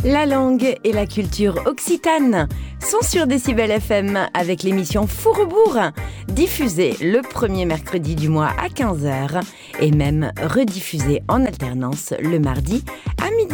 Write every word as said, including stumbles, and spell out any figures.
La langue et la culture occitane sont sur Décibel F M avec l'émission Fourrebourg, diffusée le premier mercredi du mois à quinze heures et même rediffusée en alternance le mardi à midi.